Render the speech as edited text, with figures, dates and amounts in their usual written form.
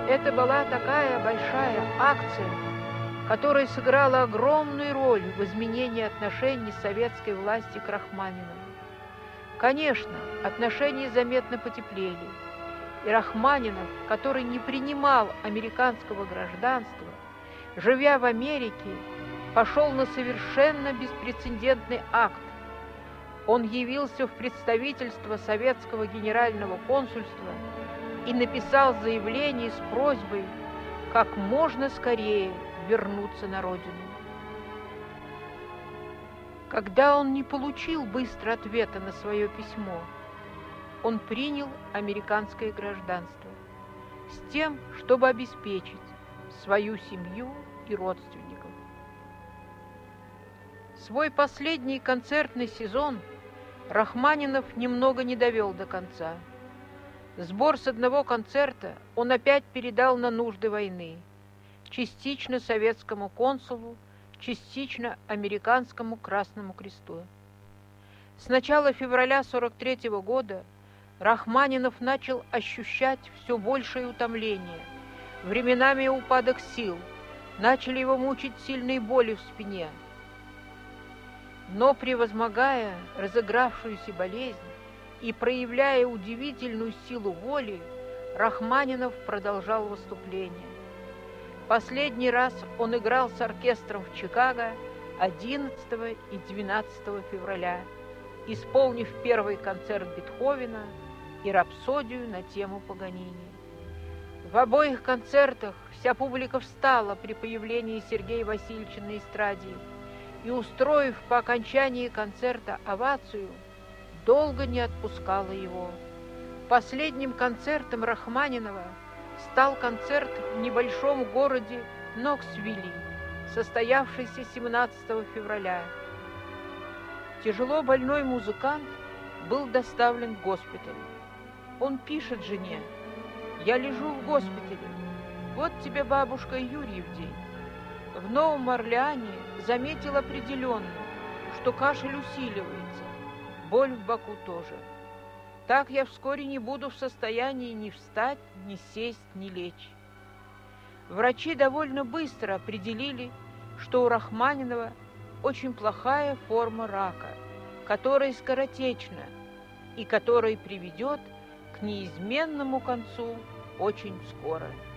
Это была такая большая акция, которая сыграла огромную роль в изменении отношений советской власти к Рахманинову. Конечно, отношения заметно потеплели, и Рахманинов, который не принимал американского гражданства, живя в Америке, пошел на совершенно беспрецедентный акт. Он явился в представительство советского генерального консульства и написал заявление с просьбой как можно скорее вернуться на родину. Когда он не получил быстро ответа на свое письмо, он принял американское гражданство с тем, чтобы обеспечить свою семью и родственников. Свой последний концертный сезон Рахманинов немного не довел до конца. Сбор с одного концерта он опять передал на нужды войны, частично советскому консулу, частично американскому Красному Кресту. С начала февраля 1943 года Рахманинов начал ощущать все большее утомление, временами упадок сил, начали его мучить сильные боли в спине. Но, превозмогая разыгравшуюся болезнь и проявляя удивительную силу воли, Рахманинов продолжал выступление. Последний раз он играл с оркестром в Чикаго 11 и 12 февраля, исполнив первый концерт Бетховена и рапсодию на тему Паганини. В обоих концертах вся публика встала при появлении Сергея Васильевича на эстраде и, устроив по окончании концерта овацию, долго не отпускала его. Последним концертом Рахманинова стал концерт в небольшом городе Ноксвилле, состоявшийся 17 февраля. Тяжело больной музыкант был доставлен в госпиталь. Он пишет жене: «Я лежу в госпитале. Вот тебе, бабушка, Юрьев день». В Новом Орлеане заметил определенно, что кашель усиливается, боль в боку тоже. Так я вскоре не буду в состоянии ни встать, ни сесть, ни лечь. Врачи довольно быстро определили, что у Рахманинова очень плохая форма рака, которая скоротечна и которая приведет к неизменному концу очень скоро.